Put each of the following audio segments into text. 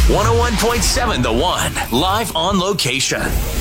101.7 The One, live on location.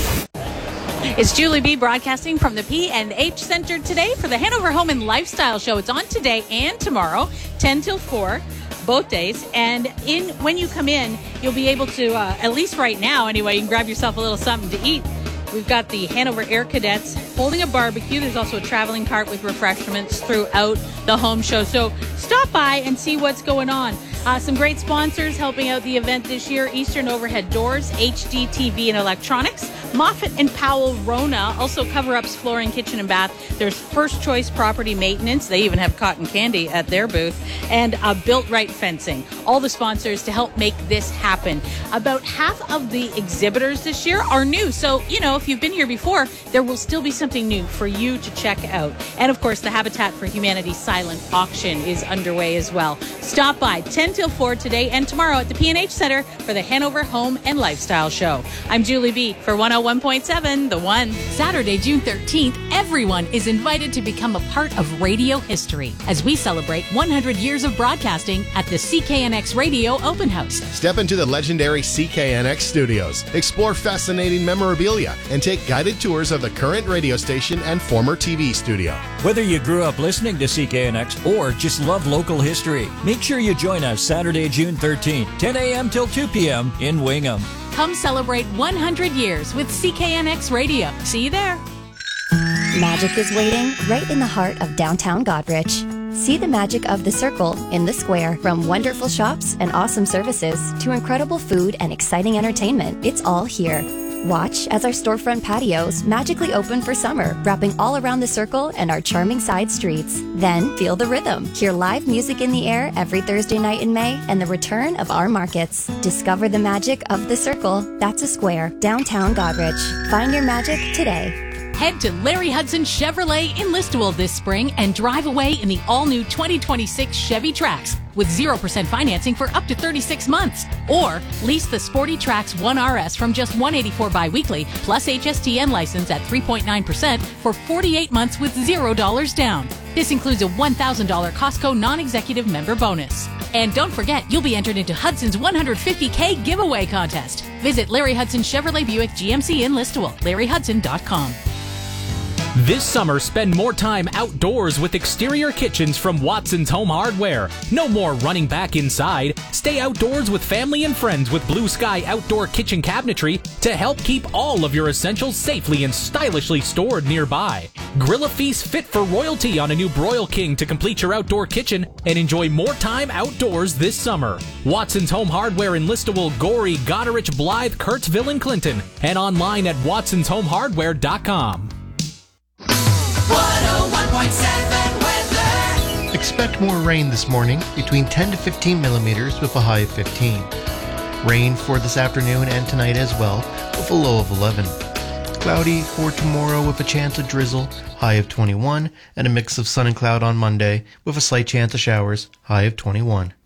It's Julie B. broadcasting from the P&H Center today for the Hanover Home and Lifestyle Show. It's on today and tomorrow, 10 till 4, both days. And when you come in, you'll be able to, at least right now anyway, you can grab yourself a little something to eat. We've got the Hanover Air Cadets holding a barbecue. There's also a traveling cart with refreshments throughout the home show. So stop by and see what's going on. Some great sponsors helping out the event this year: Eastern Overhead Doors, HD TV and Electronics, Moffett and Powell Rona, also Cover Ups Flooring, Kitchen and Bath. There's First Choice Property Maintenance. They even have cotton candy at their booth. And Built Right Fencing. All the sponsors to help make this happen. About half of the exhibitors this year are new. So, if you've been here before, there will still be something new for you to check out. And of course, the Habitat for Humanity silent auction is underway as well. Stop by 10 till 4 today and tomorrow at the P&H Center for the Hanover Home and Lifestyle Show. I'm Julie B. for 101.7 The One. Saturday, June 13th, everyone is invited to become a part of radio history as we celebrate 100 years of broadcasting at the CKNX Radio Open House. Step into the legendary CKNX studios, explore fascinating memorabilia, and take guided tours of the current radio station and former TV studio. Whether you grew up listening to CKNX or just love local history, make sure you join us Saturday, June 13th, 10 a.m. till 2 p.m. in Wingham. Come celebrate 100 years with CKNX Radio. See you there. Magic is waiting right in the heart of downtown Goderich. See the magic of the Circle in the Square. From wonderful shops and awesome services to incredible food and exciting entertainment, it's all here. Watch as our storefront patios magically open for summer, wrapping all around the Circle and our charming side streets. Then feel the rhythm. Hear live music in the air every Thursday night in May and the return of our markets. Discover the magic of the Circle. That's a Square. Downtown Goderich. Find your magic today. Head to Larry Hudson Chevrolet in Listowel this spring and drive away in the all-new 2026 Chevy Trax with 0% financing for up to 36 months. Or lease the Sporty Trax 1RS from just $184 bi-weekly plus HSTN license at 3.9% for 48 months with $0 down. This includes a $1,000 Costco non-executive member bonus. And don't forget, you'll be entered into Hudson's $150K giveaway contest. Visit Larry Hudson Chevrolet Buick GMC in Listowel, LarryHudson.com. This summer, spend more time outdoors with exterior kitchens from Watson's Home Hardware. No more running back inside. Stay outdoors with family and friends with Blue Sky Outdoor Kitchen Cabinetry to help keep all of your essentials safely and stylishly stored nearby. Grill a feast fit for royalty on a new Broil King to complete your outdoor kitchen and enjoy more time outdoors this summer. Watson's Home Hardware in Listowel, Gorey, Goderich, Blythe, Kurtzville, and Clinton, and online at watsonshomehardware.com. 101.7 weather. Expect more rain this morning, between 10 to 15 millimeters with a high of 15. Rain for this afternoon and tonight as well, with a low of 11. Cloudy for tomorrow with a chance of drizzle, high of 21, and a mix of sun and cloud on Monday with a slight chance of showers, high of 21.